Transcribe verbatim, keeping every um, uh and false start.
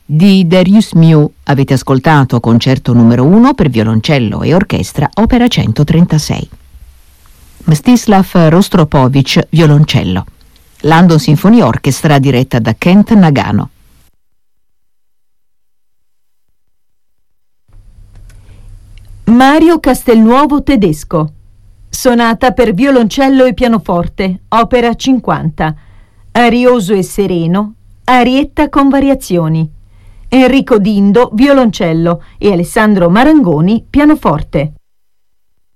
Di Darius Milhaud avete ascoltato concerto numero uno per violoncello e orchestra, opera centotrentasei. Mstislav Rostropovich, violoncello. London Symphony Orchestra diretta da Kent Nagano. Mario Castelnuovo Tedesco. Sonata per violoncello e pianoforte, opera cinquanta. Arioso e sereno, arietta con variazioni. Enrico Dindo, violoncello, e Alessandro Marangoni, pianoforte.